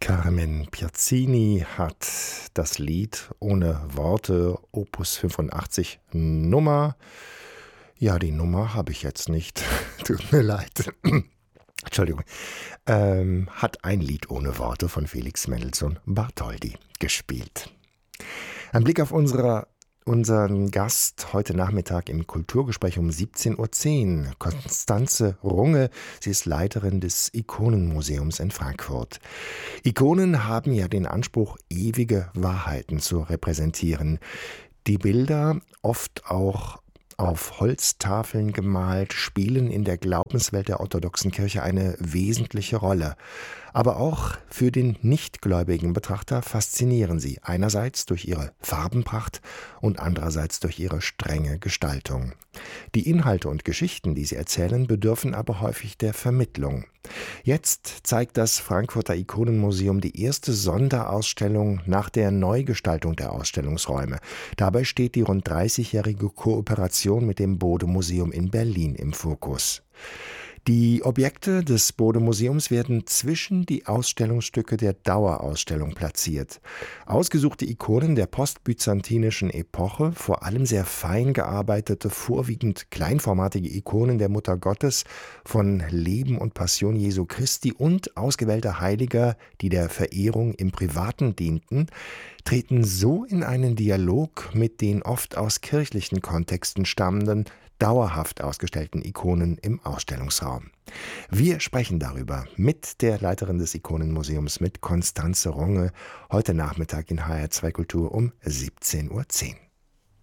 Carmen Piazzini hat das Lied ohne Worte, Opus 85 Nummer. Ja, die Nummer habe ich jetzt nicht. Tut mir leid. Entschuldigung. Hat ein Lied ohne Worte von Felix Mendelssohn Bartholdy gespielt. Ein Blick auf unseren Gast heute Nachmittag im Kulturgespräch um 17.10 Uhr. Constanze Runge, sie ist Leiterin des Ikonenmuseums in Frankfurt. Ikonen haben ja den Anspruch, ewige Wahrheiten zu repräsentieren. Die Bilder, oft auch auf Holztafeln gemalt, spielen in der Glaubenswelt der orthodoxen Kirche eine wesentliche Rolle. Aber auch für den nichtgläubigen Betrachter faszinieren sie, einerseits durch ihre Farbenpracht und andererseits durch ihre strenge Gestaltung. Die Inhalte und Geschichten, die sie erzählen, bedürfen aber häufig der Vermittlung. Jetzt zeigt das Frankfurter Ikonenmuseum die erste Sonderausstellung nach der Neugestaltung der Ausstellungsräume. Dabei steht die rund 30-jährige Kooperation mit dem Bode-Museum in Berlin im Fokus. Die Objekte des Bode-Museums werden zwischen die Ausstellungsstücke der Dauerausstellung platziert. Ausgesuchte Ikonen der postbyzantinischen Epoche, vor allem sehr fein gearbeitete, vorwiegend kleinformatige Ikonen der Mutter Gottes, von Leben und Passion Jesu Christi und ausgewählte Heiliger, die der Verehrung im Privaten dienten, treten so in einen Dialog mit den oft aus kirchlichen Kontexten stammenden, dauerhaft ausgestellten Ikonen im Ausstellungsraum. Wir sprechen darüber mit der Leiterin des Ikonenmuseums, mit Constanze Runge, heute Nachmittag in HR2 Kultur um 17.10 Uhr.